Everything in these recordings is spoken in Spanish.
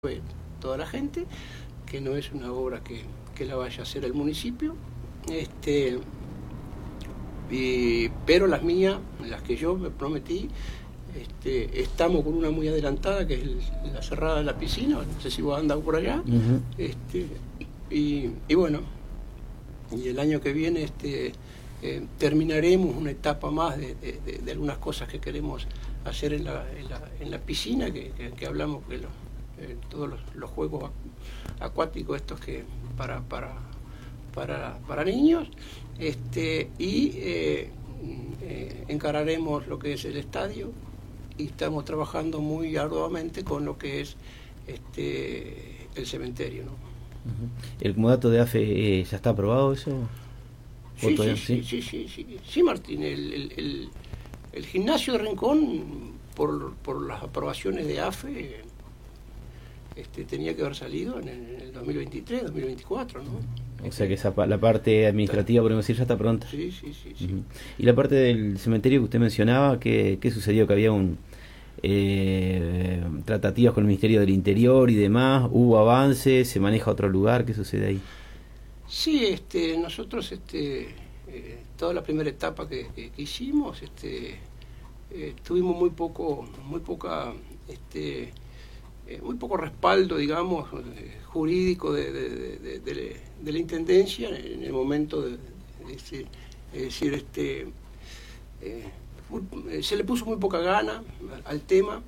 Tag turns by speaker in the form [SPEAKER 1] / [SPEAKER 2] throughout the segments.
[SPEAKER 1] toda la gente, que no es una obra que la vaya a hacer el municipio, pero las mías, las que yo me prometí, estamos con una muy adelantada, que es la cerrada de la piscina, no sé si vos andás por allá.
[SPEAKER 2] Uh-huh.
[SPEAKER 1] Y bueno, y el año que viene terminaremos una etapa más de algunas cosas que queremos hacer en la piscina, que hablamos que todos los juegos acuáticos estos que para niños, encararemos lo que es el estadio, y estamos trabajando muy arduamente con lo que es el cementerio, ¿no?
[SPEAKER 2] Uh-huh. ¿El comodato de AFE ya está aprobado eso?
[SPEAKER 1] Sí, Martín, el gimnasio de Rincón, por las aprobaciones de AFE, tenía que haber salido en el 2023, 2024, ¿no?
[SPEAKER 2] O sea que la parte administrativa, podemos decir, ya está pronta.
[SPEAKER 1] Sí.
[SPEAKER 2] Uh-huh. Y la parte del cementerio que usted mencionaba, ¿qué sucedió? Que había tratativas con el Ministerio del Interior y demás, ¿hubo avances? ¿Se maneja otro lugar? ¿Qué sucede ahí?
[SPEAKER 1] Sí, nosotros toda la primera etapa que hicimos, tuvimos muy poco respaldo, digamos, jurídico de la Intendencia en el momento se le puso muy poca gana al tema,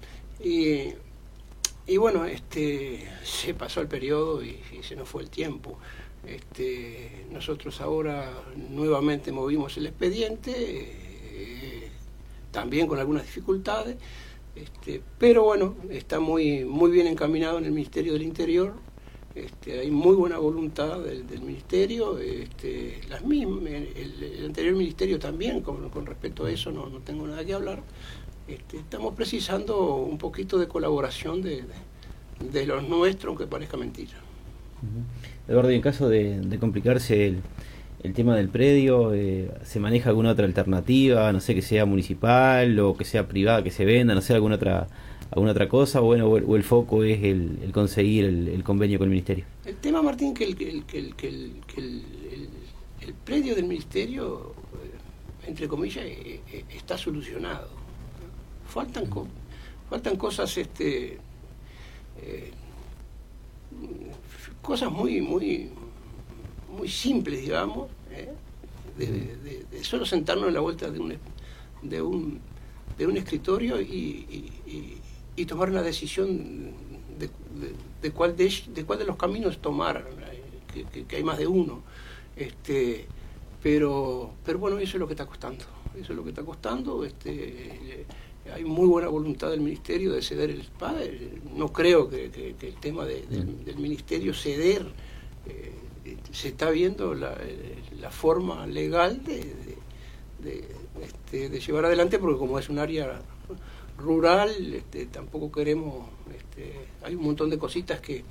[SPEAKER 1] y bueno, se pasó el periodo y se nos fue el tiempo. Nosotros ahora nuevamente movimos el expediente, también con algunas dificultades, pero bueno, está muy bien encaminado en el Ministerio del Interior. Hay muy buena voluntad del Ministerio, las mismas, el anterior Ministerio también, con respecto a eso no tengo nada que hablar. Estamos precisando un poquito de colaboración de los nuestros, aunque parezca mentira.
[SPEAKER 2] Eduardo, y en caso de complicarse el tema del predio, ¿se maneja alguna otra alternativa? No sé, que sea municipal o que sea privada, que se venda, no sé, alguna otra cosa, o el foco es el conseguir el convenio con el Ministerio.
[SPEAKER 1] El tema, Martín, que el predio del Ministerio, entre comillas, está solucionado. Faltan cosas, cosas muy simples, digamos, de solo sentarnos en la vuelta de un escritorio y tomar una decisión de cuál de los caminos tomar, que hay más de uno, pero bueno, eso es lo que está costando. Hay muy buena voluntad del Ministerio de ceder el SPA. No creo que el tema del Ministerio ceder, se está viendo la forma legal de llevar adelante, porque como es un área rural, tampoco queremos, hay un montón de cositas que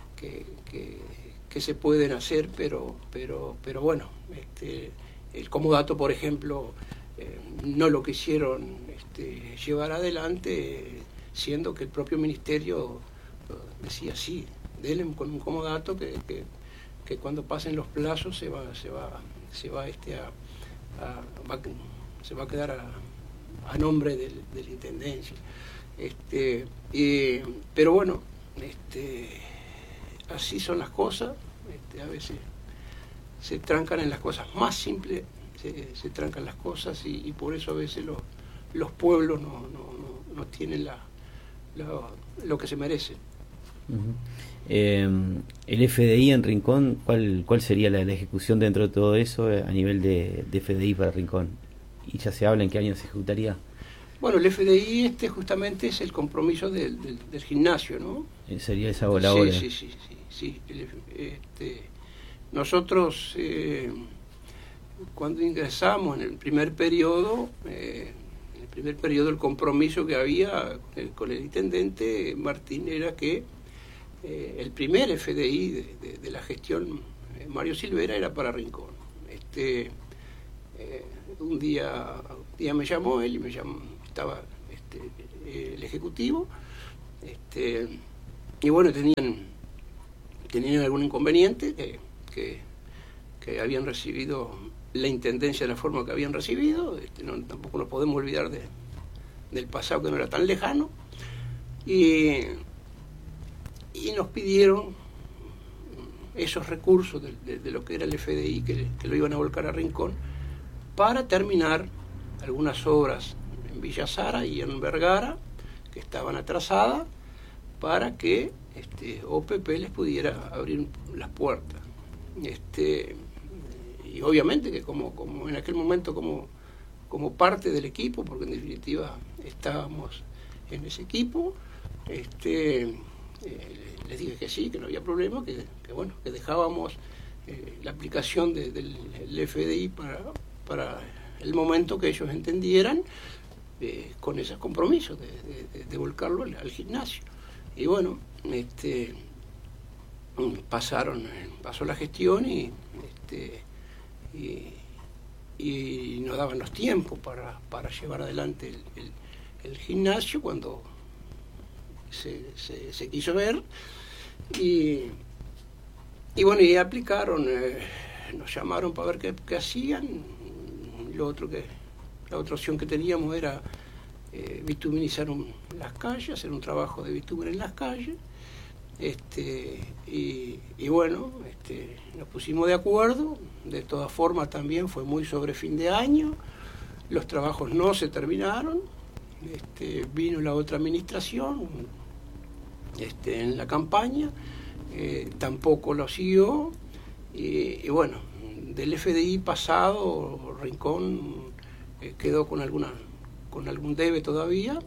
[SPEAKER 1] se pueden hacer, pero bueno, el comodato, por ejemplo, no lo quisieron llevar adelante, siendo que el propio Ministerio decía sí, denle con un comodato que cuando pasen los plazos se va a quedar a nombre de la Intendencia. Pero bueno, así son las cosas. A veces se trancan en las cosas más simples, se trancan las cosas, y por eso a veces los pueblos no tienen lo que se merecen.
[SPEAKER 2] Uh-huh. El FDI en Rincón, ¿cuál sería la ejecución dentro de todo eso a nivel de FDI para Rincón? ¿Y ya se habla en qué año se ejecutaría?
[SPEAKER 1] Bueno, el FDI justamente es el compromiso del gimnasio, ¿no?
[SPEAKER 2] Sería esa la obra.
[SPEAKER 1] Sí. Nosotros, cuando ingresamos en el primer periodo, el compromiso que había con el intendente Martín era que el primer FDI de la gestión Mario Silvera era para Rincón. Un día me llamó él, estaba el ejecutivo, bueno, tenían algún inconveniente que habían recibido la intendencia de la forma que habían recibido. Tampoco nos podemos olvidar del pasado, que no era tan lejano, y nos pidieron esos recursos de lo que era el FDI, que lo iban a volcar a Rincón, para terminar algunas obras en Villa Sara y en Vergara, que estaban atrasadas, para que OPP les pudiera abrir las puertas. Y obviamente que como en aquel momento como parte del equipo, porque en definitiva estábamos en ese equipo, les dije que sí, que no había problema, que dejábamos la aplicación del FDI para el momento que ellos entendieran, con esos compromisos de volcarlo al gimnasio. Y bueno, pasó la gestión y nos daban los tiempos para llevar adelante el gimnasio cuando se quiso ver, y bueno, y aplicaron, nos llamaron para ver qué hacían. La otra opción que teníamos era bituminizar las calles, hacer un trabajo de bitumen en las calles, y bueno, nos pusimos de acuerdo. De todas formas también fue muy sobre fin de año, los trabajos no se terminaron, vino la otra administración en la campaña, tampoco lo siguió, y bueno, del FDI pasado Rincón quedó con algún debe todavía.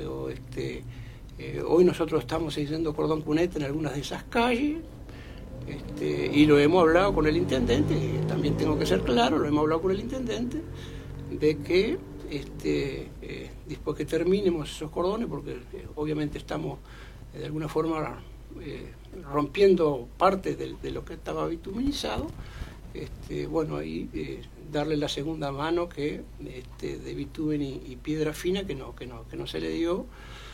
[SPEAKER 1] Hoy nosotros estamos haciendo cordón cuneta en algunas de esas calles, y lo hemos hablado con el intendente, también tengo que ser claro, lo hemos hablado con el intendente, de que después que terminemos esos cordones, porque obviamente estamos de alguna forma rompiendo parte de lo que estaba bituminizado, bueno, ahí darle la segunda mano de bitumen y piedra fina que no se le dio.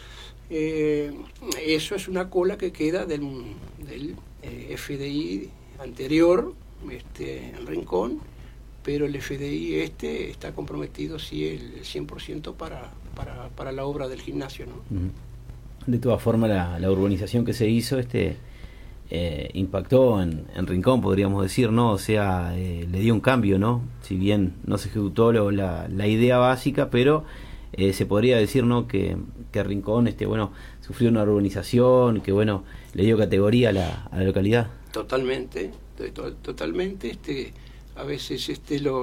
[SPEAKER 1] Eso es una cola que queda del FDI anterior, en Rincón, pero el FDI está comprometido sí el 100% para la obra del gimnasio, ¿no?
[SPEAKER 2] De todas formas, la urbanización que se hizo impactó en Rincón, podríamos decir, ¿no? O sea, le dio un cambio, ¿no? Si bien no se ejecutó la idea básica, pero se podría decir, ¿no? que Rincón sufrió una urbanización, que le dio categoría a la localidad.
[SPEAKER 1] Totalmente. A veces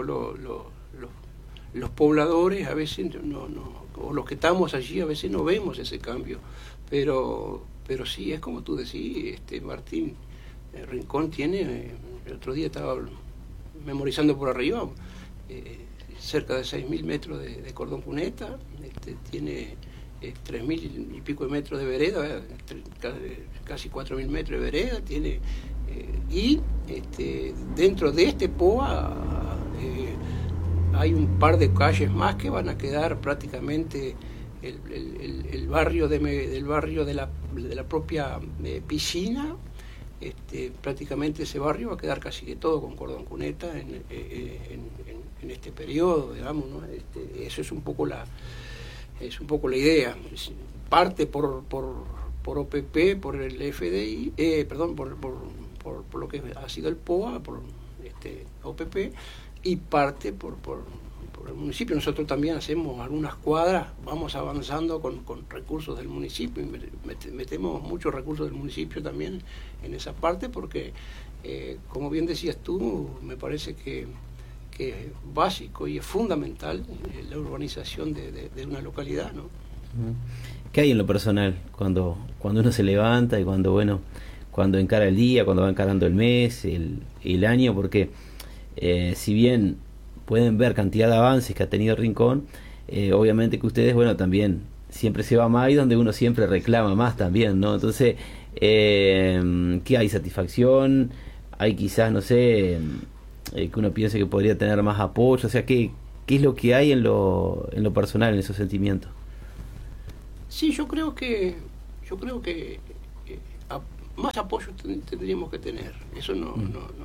[SPEAKER 1] los pobladores, a veces o los que estamos allí, a veces no vemos ese cambio, pero sí, es como tú decís, Martín, Rincón tiene, el otro día estaba memorizando por arriba, cerca de 6.000 metros de cordón cuneta, tiene 3.000 y pico de metros de vereda, casi 4.000 metros de vereda, tiene, y dentro de POA hay un par de calles más que van a quedar prácticamente el barrio del barrio de la propia piscina, prácticamente ese barrio va a quedar casi que todo con cordón cuneta en este periodo, digamos, ¿no? Eso es un poco la idea. Parte por OPP, por el FDI, por lo que ha sido el POA, por OPP, y parte por el municipio. Nosotros también hacemos algunas cuadras, vamos avanzando con recursos del municipio, y metemos muchos recursos del municipio también en esa parte, porque como bien decías tú, me parece que es básico y es fundamental la urbanización de una localidad, ¿no?
[SPEAKER 2] ¿Qué hay en lo personal cuando uno se levanta y cuando encara el día, cuando va encarando el mes, el año? Porque si bien pueden ver cantidad de avances que ha tenido Rincón, obviamente que ustedes, también siempre se va más y donde uno siempre reclama más también, ¿no? Entonces, ¿qué hay? ¿Satisfacción? ¿Hay quizás, no sé, que uno piense que podría tener más apoyo? O sea, ¿qué es lo que hay en lo personal, en esos sentimientos?
[SPEAKER 1] Sí, yo creo que más apoyo tendríamos que tener, eso no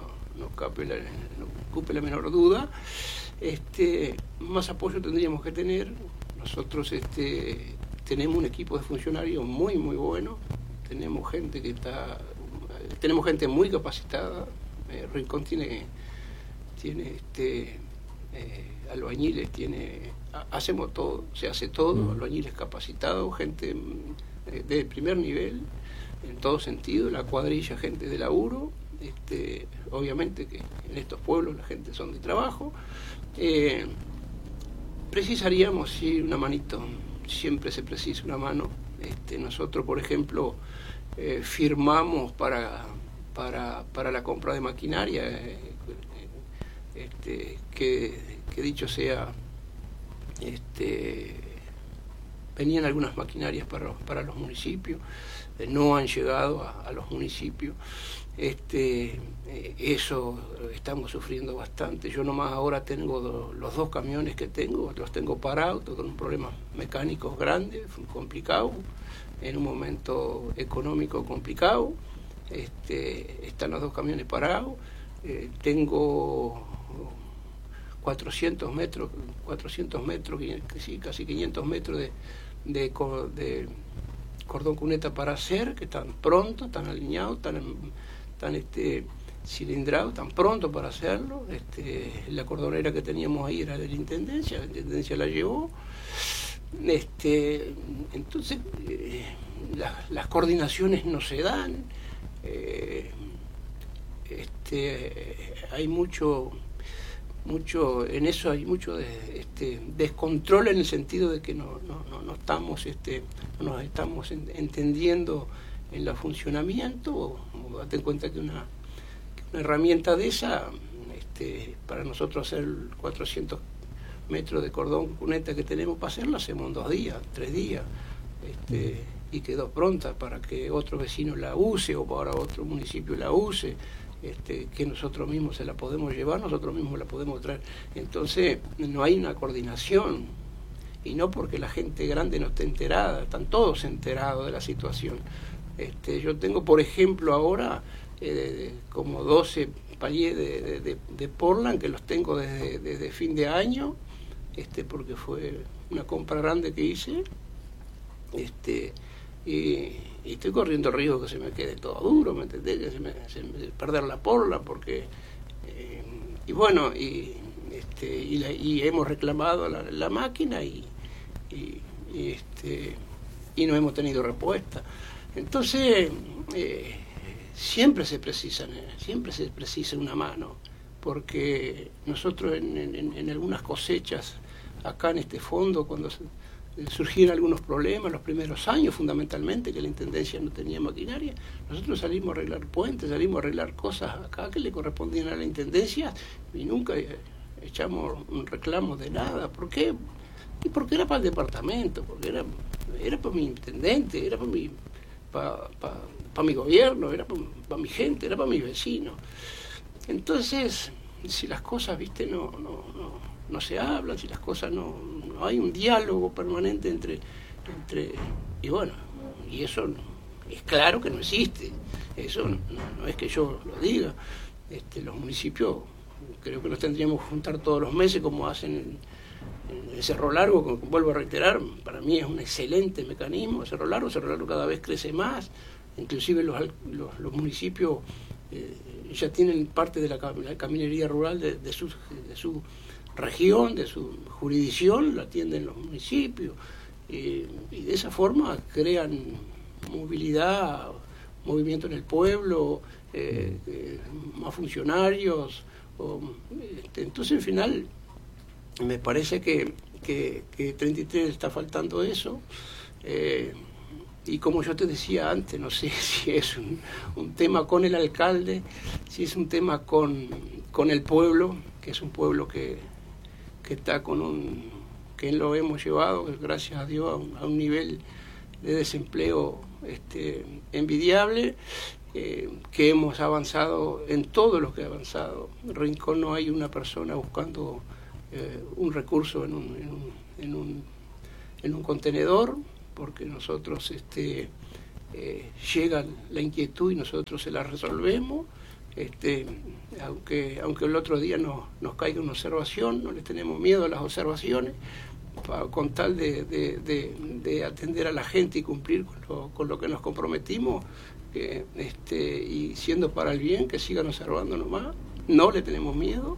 [SPEAKER 1] ocupe la menor duda. Más apoyo tendríamos que tener. Nosotros tenemos un equipo de funcionarios muy muy bueno, tenemos gente muy capacitada. Rincón tiene albañiles, hacemos todo, se hace todo, albañiles capacitados, gente de primer nivel en todo sentido, la cuadrilla, gente de laburo. Obviamente que en estos pueblos la gente son de trabajo. Precisaríamos, sí, una manito, siempre se precisa una mano. Nosotros, por ejemplo, firmamos para la compra de maquinaria, que dicho sea, venían algunas maquinarias para los municipios, no han llegado a los municipios. Eso estamos sufriendo bastante. Yo nomás ahora tengo los 2 camiones que los tengo parados, con un problema mecánicos grandes, complicado, en un momento económico complicado. Están los 2 camiones parados. Tengo 400 metros, sí, casi 500 metros de cordón cuneta para hacer, que están pronto, están alineados, están cilindrados, tan pronto para hacerlo. La cordonera que teníamos ahí era de la Intendencia la llevó. Entonces las coordinaciones no se dan. Hay mucho en eso, hay mucho descontrol, en el sentido de que no estamos nos estamos entendiendo en el funcionamiento. Date en cuenta que una herramienta de esa, para nosotros hacer 400 metros de cordón cuneta que tenemos para hacerlo, hacemos en 2 días, 3 días, y quedó pronta para que otro vecino la use o para otro municipio la use. Que nosotros mismos se la podemos llevar, nosotros mismos la podemos traer. Entonces no hay una coordinación, y no porque la gente grande no esté enterada, están todos enterados de la situación. Yo tengo, por ejemplo, ahora como 12 paliers de Portland, que los tengo desde fin de año, porque fue una compra grande que hice, y estoy corriendo el riesgo que se me quede todo duro, ¿me entendés? Que se me perder la Portland, porque y hemos reclamado la máquina y no hemos tenido respuesta. Entonces siempre se precisa una mano, porque nosotros en algunas cosechas acá en este fondo, cuando surgieron algunos problemas, los primeros años fundamentalmente, que la Intendencia no tenía maquinaria, nosotros salimos a arreglar puentes, salimos a arreglar cosas acá que le correspondían a la Intendencia, y nunca echamos un reclamo de nada. ¿Por qué? Y porque era para el departamento, porque era para mi intendente, era para mi gobierno, era para mi gente, era para mis vecinos. Entonces, si las cosas, viste, no se hablan, si las cosas no hay un diálogo permanente entre y bueno, y eso es claro que no existe. Eso no es que yo lo diga. Los municipios creo que nos tendríamos que juntar todos los meses, como hacen en Cerro Largo, vuelvo a reiterar, para mí es un excelente mecanismo. Cerro Largo cada vez crece más, inclusive los municipios ya tienen parte de la caminería rural de su región, de su jurisdicción, la atienden los municipios, y de esa forma crean movilidad, movimiento en el pueblo, más funcionarios. Entonces, al final, me parece que 33 está faltando eso. Y como yo te decía antes, no sé si es un tema con el alcalde, si es un tema con el pueblo, que es un pueblo que está que lo hemos llevado, gracias a Dios, a un nivel de desempleo envidiable, que hemos avanzado en todo lo que ha avanzado. En Rincón no hay una persona buscando un recurso en un contenedor, porque nosotros llega la inquietud y nosotros se la resolvemos. Aunque el otro día nos caiga una observación, no le tenemos miedo a las observaciones, con tal de atender a la gente y cumplir con lo que nos comprometimos, y siendo para el bien, que sigan observando nomás, no le tenemos miedo.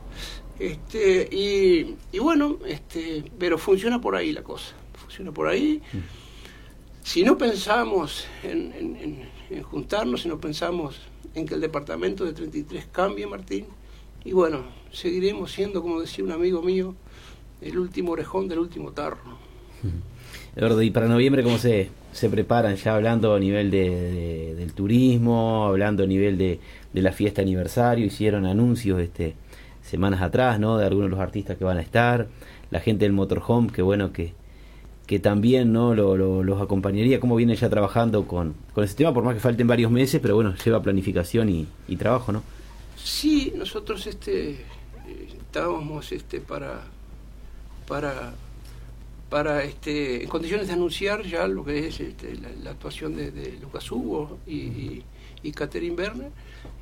[SPEAKER 1] Y bueno, pero funciona por ahí la cosa, funciona por ahí. Si no pensamos en juntarnos, si no pensamos en que el departamento de 33 cambie, Martín, y bueno, seguiremos siendo, como decía un amigo mío, el último orejón del último tarro.
[SPEAKER 2] Eduardo, y para noviembre, ¿cómo se preparan? Ya hablando a nivel del turismo, hablando a nivel de la fiesta aniversario, hicieron anuncios semanas atrás, ¿no?, de algunos de los artistas que van a estar, la gente del motorhome, que bueno, que también, ¿no?, los acompañaría. ¿Cómo vienen ya trabajando con ese tema? Por más que falten varios meses, pero bueno, lleva planificación y trabajo, ¿no?
[SPEAKER 1] Sí, nosotros estábamos para en condiciones de anunciar ya lo que es la actuación de Lucas Hugo y Catherine Berner.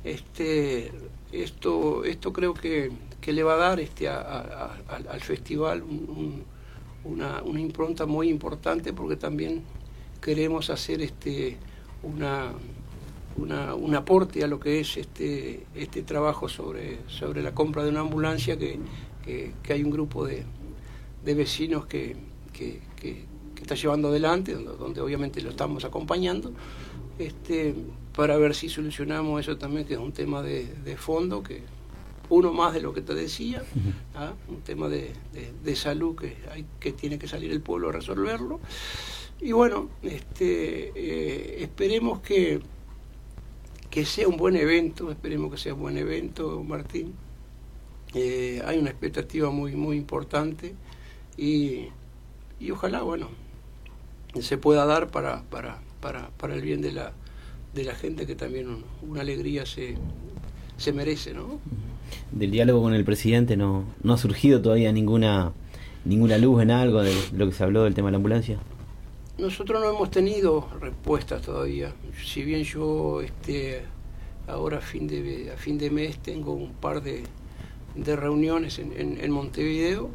[SPEAKER 1] Esto creo que le va a dar al festival una impronta muy importante, porque también queremos hacer un aporte a lo que es este trabajo sobre la compra de una ambulancia, que hay un grupo de vecinos que está llevando adelante, donde obviamente lo estamos acompañando, para ver si solucionamos eso también, que es un tema de fondo, que uno más de lo que te decía, un tema de salud que tiene que salir el pueblo a resolverlo. Y bueno, esperemos que sea un buen evento, Martín. Hay una expectativa muy, muy importante, y ojalá, bueno, se pueda dar para el bien de la gente, que también una alegría se merece, ¿no?
[SPEAKER 2] Del diálogo con el presidente no ha surgido todavía ninguna luz en algo de lo que se habló del tema de la ambulancia.
[SPEAKER 1] Nosotros no hemos tenido respuestas todavía. Si bien yo ahora a fin de mes tengo un par de reuniones en Montevideo,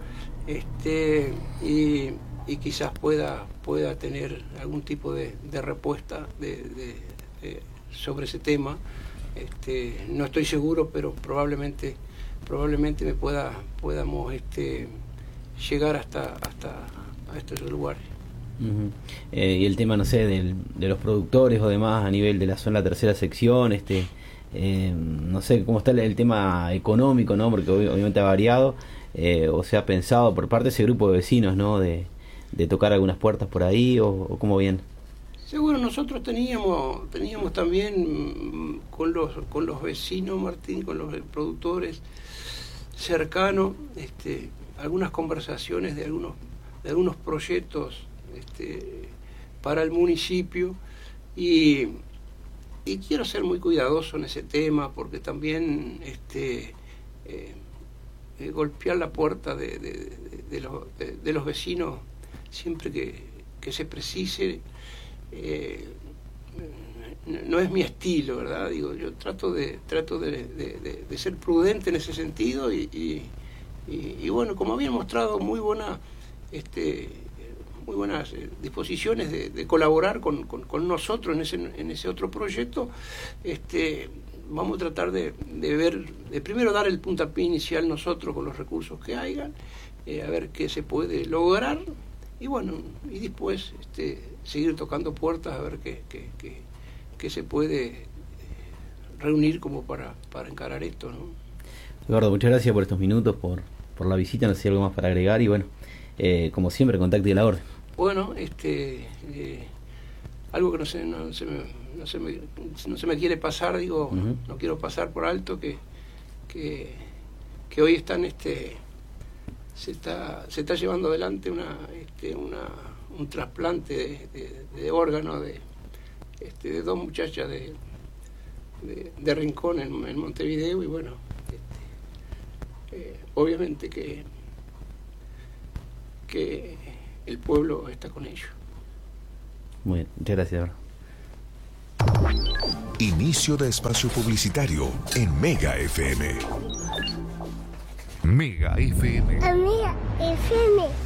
[SPEAKER 1] y quizás pueda tener algún tipo de respuesta sobre ese tema. No estoy seguro, pero probablemente podamos llegar hasta estos lugares.
[SPEAKER 2] Uh-huh. Y el tema, no sé, de los productores o demás a nivel de la zona, la tercera sección, no sé cómo está el tema económico, ¿no? Porque obviamente ha variado, o se ha pensado por parte de ese grupo de vecinos, ¿no?, de tocar algunas puertas por ahí, o cómo bien.
[SPEAKER 1] Seguro, nosotros teníamos también con los vecinos, Martín, con los productores cercanos, algunas conversaciones de algunos proyectos para el municipio, y quiero ser muy cuidadoso en ese tema, porque también golpear la puerta de los vecinos siempre que se precise, no es mi estilo, ¿verdad? Digo, yo trato de ser prudente en ese sentido, y bueno, como habían mostrado muy buenas disposiciones de colaborar con nosotros en ese otro proyecto, vamos a tratar de ver, de primero dar el puntapié inicial nosotros con los recursos que hayan, a ver qué se puede lograr, y bueno, y después seguir tocando puertas, a ver qué se puede reunir como para encarar esto, ¿no?
[SPEAKER 2] Eduardo, muchas gracias por estos minutos, por la visita. No sé si hay algo más para agregar, y bueno, como siempre, contacte de la orden.
[SPEAKER 1] Bueno, algo que no se me quiere pasar, digo, uh-huh. No quiero pasar por alto que hoy están se está llevando adelante un trasplante de órgano de dos muchachas de Rincón en Montevideo, y bueno, obviamente que el pueblo está con ellos.
[SPEAKER 2] Muy bien, muchas gracias.
[SPEAKER 3] Inicio de espacio publicitario en Mega FM. Mega FM.
[SPEAKER 4] Mega FM.